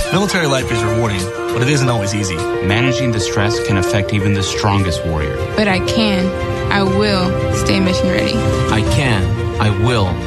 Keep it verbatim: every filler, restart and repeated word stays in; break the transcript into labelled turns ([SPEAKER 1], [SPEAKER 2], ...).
[SPEAKER 1] Military life is rewarding, but it isn't always easy.
[SPEAKER 2] Managing the stress can affect even the strongest warrior.
[SPEAKER 3] But I can. I will stay mission ready.
[SPEAKER 4] I can. I will